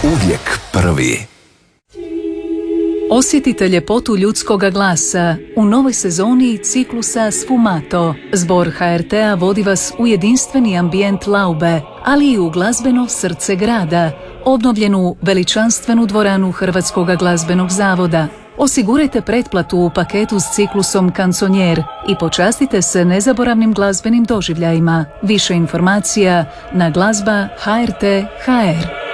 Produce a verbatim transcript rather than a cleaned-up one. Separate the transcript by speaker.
Speaker 1: Uvijek prvi.
Speaker 2: Osjetite ljepotu ljudskoga glasa u novoj sezoni ciklusa Sfumato. Zbor ha er te a vodi vas u jedinstveni ambijent Laube, ali i u glazbeno srce grada, obnovljenu veličanstvenu dvoranu Hrvatskog glazbenog zavoda. Osigurajte pretplatu u paketu s ciklusom Kanconier i počastite se nezaboravnim glazbenim doživljajima. Više informacija na glazba ha er te tačka ha er.